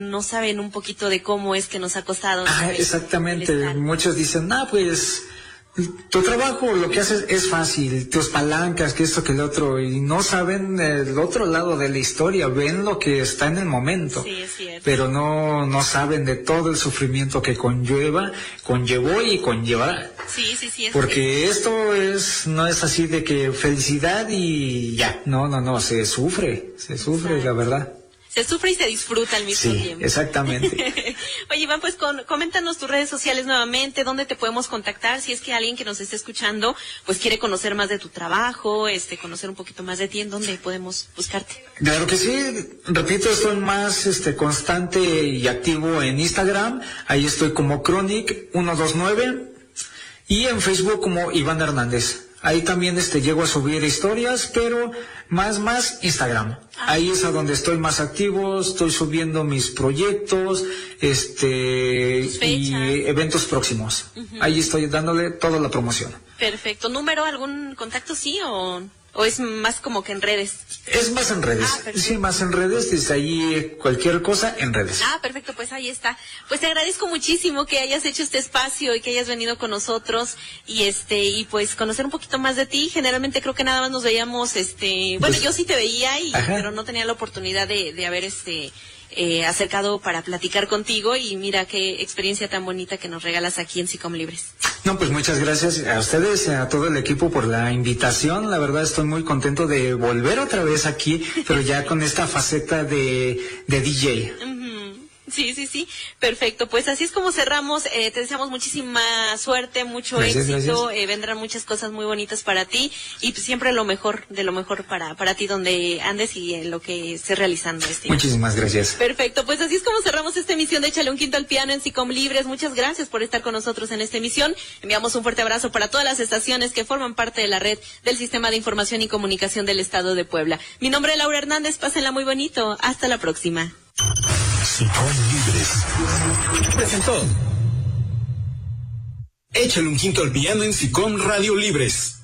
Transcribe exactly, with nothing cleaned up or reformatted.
no saben un poquito de cómo es que nos ha costado. Ah, exactamente. Muchos dicen, ah, pues tu trabajo, lo que haces es fácil, tus palancas, que esto, que el otro, y no saben el otro lado de la historia, ven lo que está en el momento, sí, es cierto. Pero no, no saben de todo el sufrimiento que conlleva, conllevó y conllevará. Sí, sí, sí. Es Porque es... esto es, no es así de que felicidad y ya, no, no, no, se sufre, se sufre, exacto, la verdad. Se sufre y se disfruta al mismo sí, tiempo. Exactamente. Oye, Iván, pues con, coméntanos tus redes sociales nuevamente, dónde te podemos contactar, si es que alguien que nos esté escuchando, pues quiere conocer más de tu trabajo, este, conocer un poquito más de ti, ¿en dónde podemos buscarte? Claro que sí, repito, estoy más este constante y activo en Instagram, ahí estoy como Chronic ciento veintinueve, y en Facebook como Iván Hernández. Ahí también este llego a subir historias, pero más, más Instagram. Ah. Ahí es a donde estoy más activo, estoy subiendo mis proyectos, este, y eventos próximos. Uh-huh. Ahí estoy dándole toda la promoción. Perfecto. ¿Número, algún contacto sí o...? ¿O es más como que en redes? Es más en redes, ah, sí, más en redes, desde ahí cualquier cosa en redes. Ah, perfecto, pues ahí está. Pues te agradezco muchísimo que hayas hecho este espacio y que hayas venido con nosotros y este y pues conocer un poquito más de ti. Generalmente creo que nada más nos veíamos, este, bueno, pues, yo sí te veía y ajá, pero no tenía la oportunidad de, de haber este eh, acercado para platicar contigo y mira qué experiencia tan bonita que nos regalas aquí en SICOM Libres. No, pues muchas gracias a ustedes, a todo el equipo por la invitación. La verdad estoy muy contento de volver otra vez aquí, pero ya con esta faceta de, de D J. Uh-huh. Sí, sí, sí, perfecto. Pues así es como cerramos. Eh, te deseamos muchísima suerte, mucho gracias, éxito. Gracias. Eh, vendrán muchas cosas muy bonitas para ti y pues, siempre lo mejor, de lo mejor para para ti donde andes y en lo que estés realizando. Este Muchísimas gracias. Perfecto. Pues así es como cerramos esta emisión de Échale un Quinto al Piano en SICOM Libres. Muchas gracias por estar con nosotros en esta emisión. Enviamos un fuerte abrazo para todas las estaciones que forman parte de la red del Sistema de Información y Comunicación del Estado de Puebla. Mi nombre es Laura Hernández. Pásenla muy bonito. Hasta la próxima. SICOM Libres presentó Échale un Quinto al Piano en SICOM Radio Libres.